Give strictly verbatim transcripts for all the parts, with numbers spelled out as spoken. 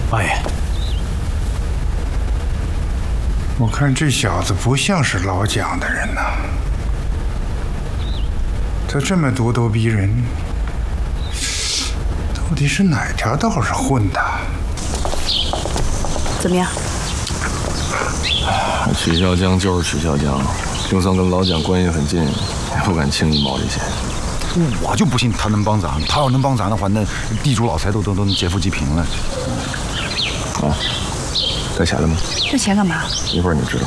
王爷， 我看这小子不像是老蒋的人呐，他这么咄咄逼人，到底是哪条道上混的？ 怎么样？ 曲孝江就是曲孝江，就算跟老蒋关系很近，也不敢轻易冒这险。 我就不信他能帮咱，他要能帮咱的话，那地主老财都都都能劫富济贫了。 啊，带钱了吗？ 这钱干嘛？ 一会儿你知道。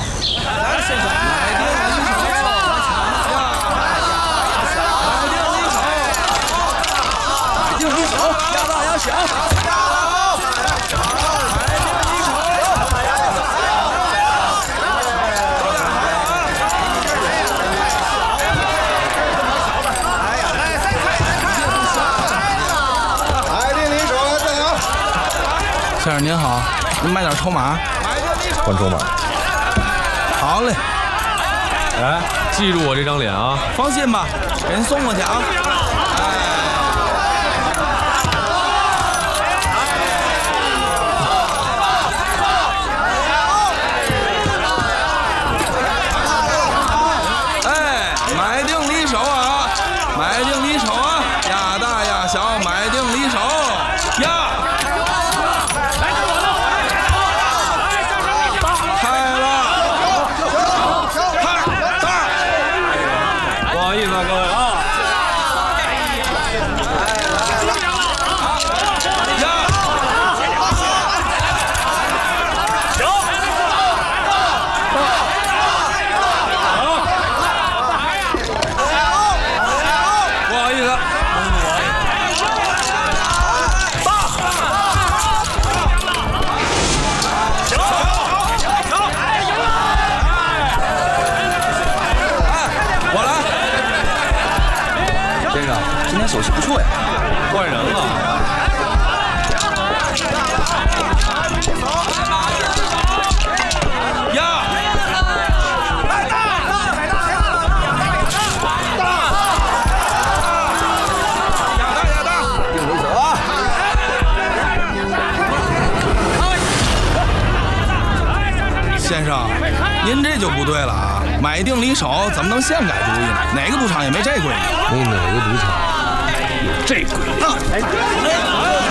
定离手，压大压小。 先生您好，您买点筹码。 换筹码。 好嘞。 哎，记住我这张脸啊！ 放心吧，给您送过去啊。哎，买定离手啊，买定离手啊，压大压小，买定离手，压。 手气不错呀， 换人了。 呀！来大！来大！压大压大！定离手啊！先生，您这就不对了啊！买定离手怎么能现改主意呢？哪个赌场也没这规矩。 没哪个赌场。 这规矩。